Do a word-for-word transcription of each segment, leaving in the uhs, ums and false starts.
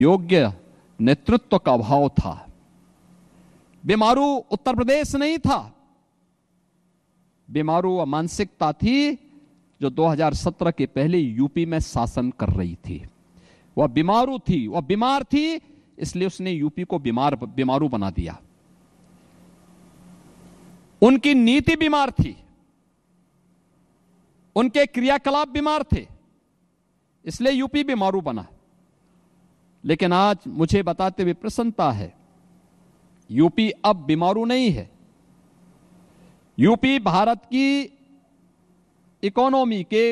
योग्य नेतृत्व का अभाव था। बीमारू उत्तर प्रदेश नहीं था, बीमारू मानसिकता थी जो दो हज़ार सत्रह के पहले यूपी में शासन कर रही थी। वह बीमारू थी, वह बीमार थी, इसलिए उसने यूपी को बीमार बीमारू बना दिया। उनकी नीति बीमार थी, उनके क्रियाकलाप बीमार थे, इसलिए यूपी बीमारू बना। लेकिन आज मुझे बताते हुए प्रसन्नता है, यूपी अब बीमारू नहीं है। यूपी भारत की इकोनॉमी के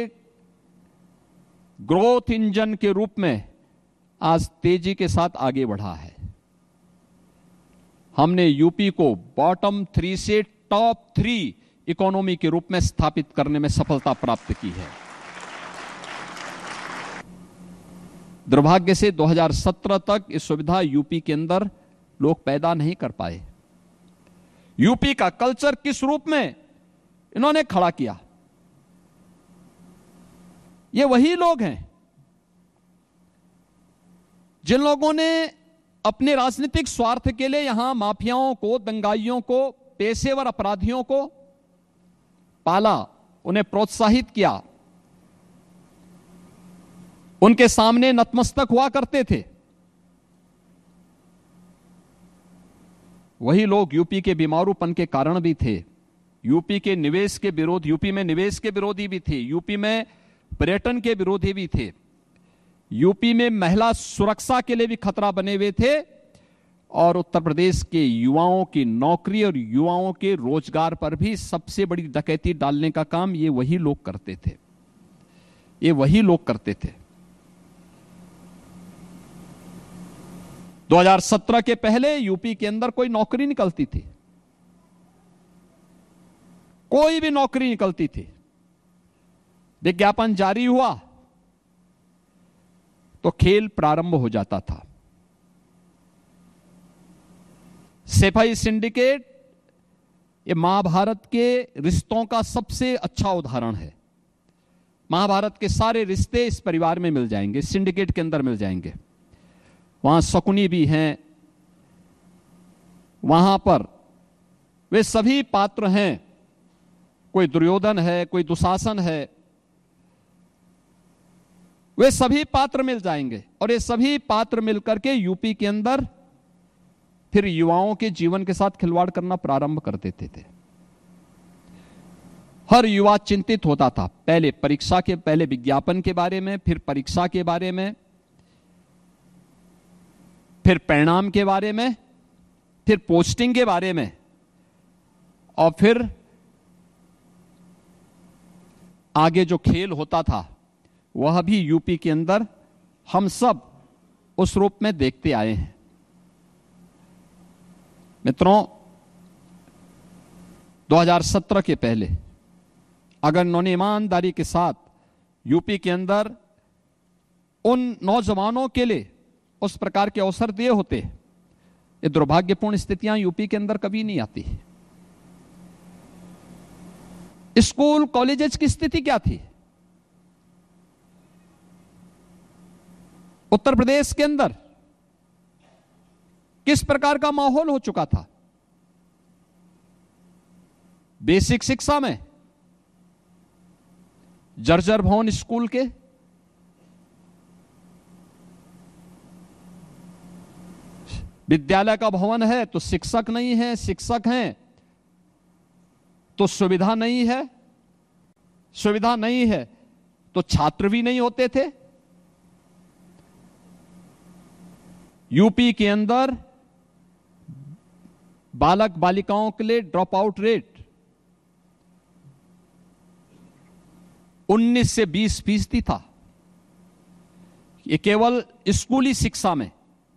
ग्रोथ इंजन के रूप में आज तेजी के साथ आगे बढ़ा है। हमने यूपी को बॉटम थ्री से टॉप थ्री इकोनॉमी के रूप में स्थापित करने में सफलता प्राप्त की है। दुर्भाग्य से दो हज़ार सत्रह तक इस सुविधा यूपी के अंदर लोग पैदा नहीं कर पाए। यूपी का कल्चर किस रूप में इन्होंने खड़ा किया? ये वही लोग हैं जिन लोगों ने अपने राजनीतिक स्वार्थ के लिए यहां माफियाओं को, दंगाइयों को, पेशेवर अपराधियों को पाला, उन्हें प्रोत्साहित किया, उनके सामने नतमस्तक हुआ करते थे। वही लोग यूपी के बीमारूपन के कारण भी थे। यूपी के निवेश के विरोध यूपी में निवेश के विरोधी भी थे, यूपी में पर्यटन के विरोधी भी थे, यूपी में महिला सुरक्षा के लिए भी खतरा बने हुए थे, और उत्तर प्रदेश के युवाओं की नौकरी और युवाओं के रोजगार पर भी सबसे बड़ी डकैती डालने का काम ये वही लोग करते थे। ये वही लोग करते थे। दो हज़ार सत्रह के पहले यूपी के अंदर कोई नौकरी निकलती थी, कोई भी नौकरी निकलती थी, विज्ञापन जारी हुआ तो खेल प्रारंभ हो जाता था। सेफाई सिंडिकेट ये महाभारत के रिश्तों का सबसे अच्छा उदाहरण है। महाभारत के सारे रिश्ते इस परिवार में मिल जाएंगे, सिंडिकेट के अंदर मिल जाएंगे। वहां शकुनी भी हैं, वहां पर वे सभी पात्र हैं, कोई दुर्योधन है, कोई दुशासन है, वे सभी पात्र मिल जाएंगे, और ये सभी पात्र मिलकर के यूपी के अंदर फिर युवाओं के जीवन के साथ खिलवाड़ करना प्रारंभ कर देते थे। हर युवा चिंतित होता था, पहले परीक्षा के पहले विज्ञापन के बारे में, फिर परीक्षा के बारे में, फिर परिणाम के बारे में, फिर पोस्टिंग के बारे में, और फिर आगे जो खेल होता था वह भी यूपी के अंदर हम सब उस रूप में देखते आए हैं। मित्रों, दो हज़ार सत्रह के पहले अगर उन्होंने ईमानदारी के साथ यूपी के अंदर उन नौजवानों के लिए उस प्रकार के अवसर दिए होते, ये दुर्भाग्यपूर्ण स्थितियां यूपी के अंदर कभी नहीं आती। स्कूल कॉलेजेस की स्थिति क्या थी? उत्तर प्रदेश के अंदर किस प्रकार का माहौल हो चुका था? बेसिक शिक्षा में जर्जर भवन स्कूल के, विद्यालय का भवन है तो शिक्षक नहीं है, शिक्षक हैं तो सुविधा नहीं है, सुविधा नहीं है तो छात्र भी नहीं होते थे। यूपी के अंदर बालक बालिकाओं के लिए ड्रॉप आउट रेट उन्नीस से बीस फीसदी था। ये केवल स्कूली शिक्षा में।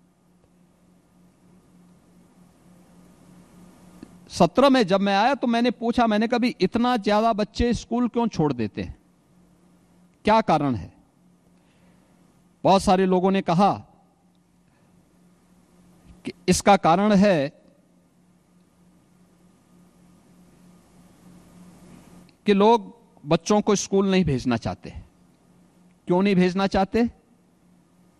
सत्रह में जब मैं आया तो मैंने पूछा, मैंने कभी इतना ज्यादा बच्चे स्कूल क्यों छोड़ देते हैं, क्या कारण है? बहुत सारे लोगों ने कहा कि इसका कारण है कि लोग बच्चों को स्कूल नहीं भेजना चाहते। क्यों नहीं भेजना चाहते?